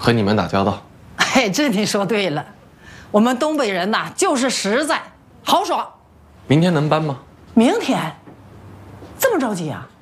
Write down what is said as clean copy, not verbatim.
和你们打交道。 哎，这你说对了，我们东北人呐，就是实在豪爽。 明天能搬吗？ 明天，这么着急啊？